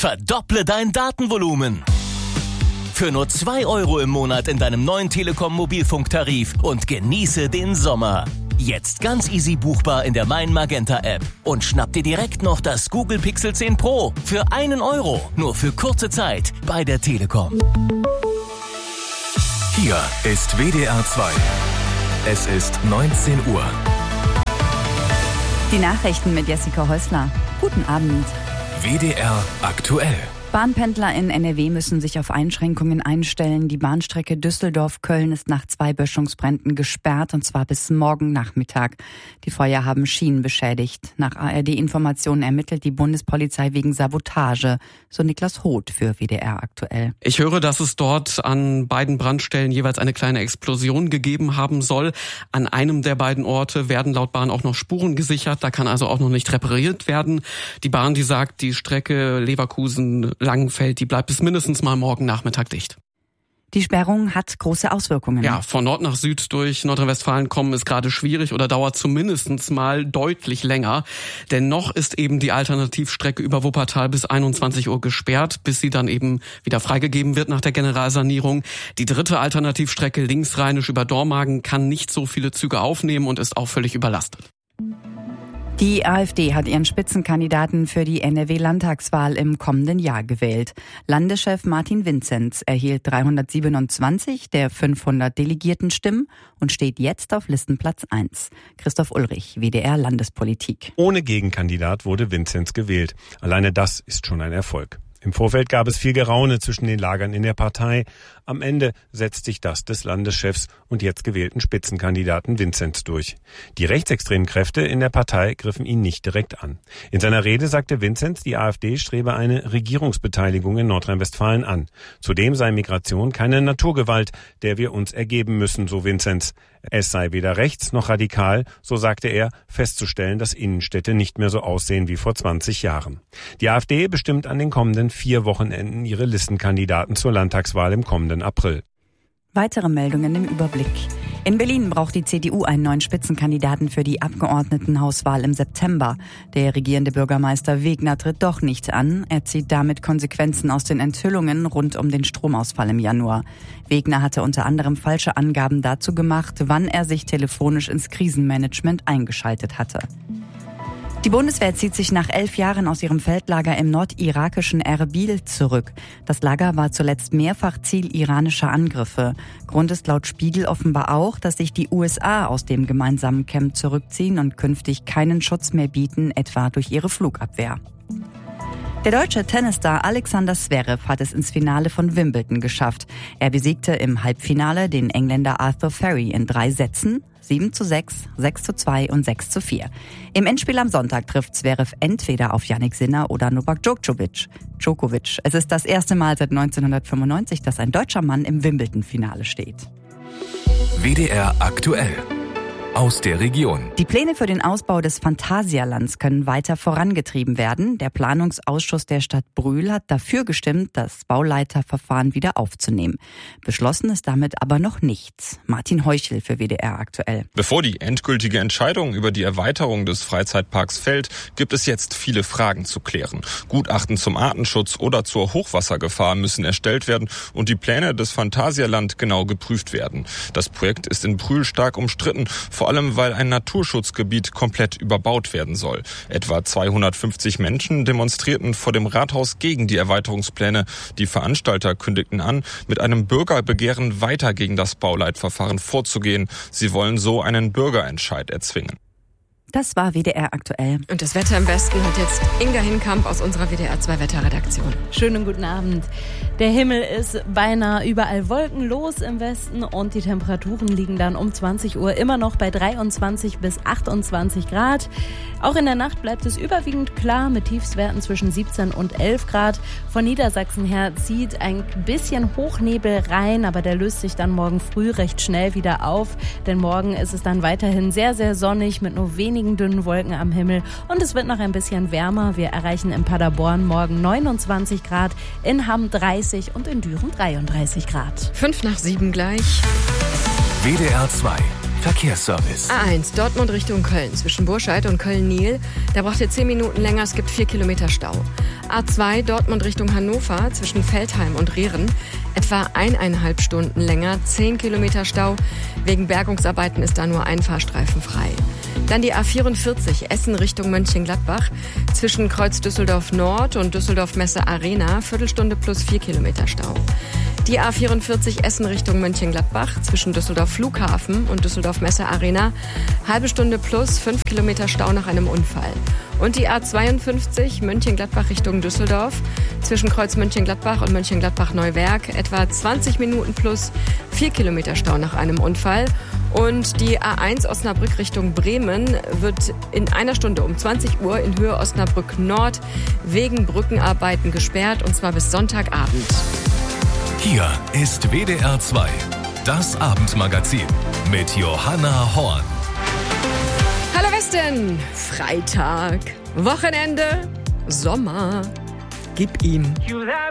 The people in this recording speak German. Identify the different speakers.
Speaker 1: Verdopple dein Datenvolumen. Für nur 2 € im Monat in deinem neuen Telekom-Mobilfunktarif und genieße den Sommer. Jetzt ganz easy buchbar in der Mein Magenta App. Und schnapp dir direkt noch das Google Pixel 10 Pro für 1 €. Nur für kurze Zeit bei der Telekom.
Speaker 2: Hier ist WDR 2. Es ist 19 Uhr.
Speaker 3: Die Nachrichten mit Jessica Häusler. Guten Abend.
Speaker 2: WDR aktuell.
Speaker 3: Bahnpendler in NRW müssen sich auf Einschränkungen einstellen. Die Bahnstrecke Düsseldorf-Köln ist nach 2 Böschungsbränden gesperrt, und zwar bis morgen Nachmittag. Die Feuer haben Schienen beschädigt. Nach ARD-Informationen ermittelt die Bundespolizei wegen Sabotage. So Niklas Hoth für WDR aktuell.
Speaker 4: Ich höre, dass es dort an beiden Brandstellen jeweils eine kleine Explosion gegeben haben soll. An einem der beiden Orte werden laut Bahn auch noch Spuren gesichert. Da kann also auch noch nicht repariert werden. Die Bahn, die sagt, die Strecke Leverkusen-Langenfeld, die bleibt bis mindestens mal morgen Nachmittag dicht.
Speaker 3: Die Sperrung hat große Auswirkungen.
Speaker 4: Ja, von Nord nach Süd durch Nordrhein-Westfalen kommen ist gerade schwierig oder dauert zumindest mal deutlich länger. Denn noch ist eben die Alternativstrecke über Wuppertal bis 21 Uhr gesperrt, bis sie dann eben wieder freigegeben wird nach der Generalsanierung. Die dritte Alternativstrecke linksrheinisch über Dormagen kann nicht so viele Züge aufnehmen und ist auch völlig überlastet.
Speaker 3: Die AfD hat ihren Spitzenkandidaten für die NRW-Landtagswahl im kommenden Jahr gewählt. Landeschef Martin Vinzenz erhielt 327 der 500 Delegiertenstimmen und steht jetzt auf Listenplatz 1. Christoph Ulrich, WDR Landespolitik.
Speaker 5: Ohne Gegenkandidat wurde Vinzenz gewählt. Alleine das ist schon ein Erfolg. Im Vorfeld gab es viel Geraune zwischen den Lagern in der Partei. Am Ende setzt sich das des Landeschefs und jetzt gewählten Spitzenkandidaten Vinzenz durch. Die rechtsextremen Kräfte in der Partei griffen ihn nicht direkt an. In seiner Rede sagte Vinzenz, die AfD strebe eine Regierungsbeteiligung in Nordrhein-Westfalen an. Zudem sei Migration keine Naturgewalt, der wir uns ergeben müssen, so Vinzenz. Es sei weder rechts noch radikal, so sagte er, festzustellen, dass Innenstädte nicht mehr so aussehen wie vor 20 Jahren. Die AfD bestimmt an den kommenden 4 Wochenenden ihre Listenkandidaten zur Landtagswahl im kommenden April.
Speaker 3: Weitere Meldungen im Überblick. In Berlin braucht die CDU einen neuen Spitzenkandidaten für die Abgeordnetenhauswahl im September. Der regierende Bürgermeister Wegner tritt doch nicht an. Er zieht damit Konsequenzen aus den Enthüllungen rund um den Stromausfall im Januar. Wegner hatte unter anderem falsche Angaben dazu gemacht, wann er sich telefonisch ins Krisenmanagement eingeschaltet hatte. Die Bundeswehr zieht sich nach 11 Jahren aus ihrem Feldlager im nordirakischen Erbil zurück. Das Lager war zuletzt mehrfach Ziel iranischer Angriffe. Grund ist laut Spiegel offenbar auch, dass sich die USA aus dem gemeinsamen Camp zurückziehen und künftig keinen Schutz mehr bieten, etwa durch ihre Flugabwehr. Der deutsche Tennisstar Alexander Zverev hat es ins Finale von Wimbledon geschafft. Er besiegte im Halbfinale den Engländer Arthur Ferry in 3 Sätzen, 7:6, 6:2 und 6:4. Im Endspiel am Sonntag trifft Zverev entweder auf Jannik Sinner oder Novak Djokovic. Es ist das erste Mal seit 1995, dass ein deutscher Mann im Wimbledon-Finale steht.
Speaker 2: WDR aktuell. Aus der Region.
Speaker 3: Die Pläne für den Ausbau des Phantasialands können weiter vorangetrieben werden. Der Planungsausschuss der Stadt Brühl hat dafür gestimmt, das Bauleiterverfahren wieder aufzunehmen. Beschlossen ist damit aber noch nichts. Martin Heuchel für WDR aktuell.
Speaker 6: Bevor die endgültige Entscheidung über die Erweiterung des Freizeitparks fällt, gibt es jetzt viele Fragen zu klären. Gutachten zum Artenschutz oder zur Hochwassergefahr müssen erstellt werden und die Pläne des Phantasialand genau geprüft werden. Das Projekt ist in Brühl stark umstritten, vor allem weil ein Naturschutzgebiet komplett überbaut werden soll. Etwa 250 Menschen demonstrierten vor dem Rathaus gegen die Erweiterungspläne. Die Veranstalter kündigten an, mit einem Bürgerbegehren weiter gegen das Bauleitverfahren vorzugehen. Sie wollen so einen Bürgerentscheid erzwingen.
Speaker 3: Das war WDR aktuell.
Speaker 7: Und das Wetter im Westen hat jetzt Inga Hinkamp aus unserer WDR 2 Wetterredaktion.
Speaker 8: Schönen guten Abend. Der Himmel ist beinahe überall wolkenlos im Westen und die Temperaturen liegen dann um 20 Uhr immer noch bei 23 bis 28 Grad. Auch in der Nacht bleibt es überwiegend klar mit Tiefstwerten zwischen 17 und 11 Grad. Von Niedersachsen her zieht ein bisschen Hochnebel rein, aber der löst sich dann morgen früh recht schnell wieder auf. Denn morgen ist es dann weiterhin sehr, sehr sonnig mit nur wenigen dünnen Wolken am Himmel und es wird noch ein bisschen wärmer. Wir erreichen in Paderborn morgen 29 Grad, in Hamm 30 und in Düren 33 Grad.
Speaker 7: 5 nach 7 gleich.
Speaker 2: WDR 2. Verkehrsservice.
Speaker 7: A1 Dortmund Richtung Köln zwischen Burscheid und Köln-Niel. Da braucht ihr 10 Minuten länger, es gibt 4 Kilometer Stau. A2 Dortmund Richtung Hannover zwischen Veltheim und Rehren. Etwa 1,5 Stunden länger, 10 Kilometer Stau. Wegen Bergungsarbeiten ist da nur ein Fahrstreifen frei. Dann die A44 Essen Richtung Mönchengladbach zwischen Kreuz Düsseldorf Nord und Düsseldorf Messe Arena. Viertelstunde plus 4 Kilometer Stau. Die A44 Essen Richtung Mönchengladbach zwischen Düsseldorf Flughafen und Düsseldorf Messe Arena. Halbe Stunde plus 5 Kilometer Stau nach einem Unfall. Und die A52 Mönchengladbach Richtung Düsseldorf zwischen Kreuz Mönchengladbach und Mönchengladbach-Neuwerk. Etwa 20 Minuten plus 4 Kilometer Stau nach einem Unfall. Und die A1 Osnabrück Richtung Bremen wird in einer Stunde um 20 Uhr in Höhe Osnabrück Nord wegen Brückenarbeiten gesperrt, und zwar bis Sonntagabend.
Speaker 2: Hier ist WDR 2, das Abendmagazin mit Johanna Horn.
Speaker 7: Hallo Westen, Freitag, Wochenende, Sommer, gib ihm.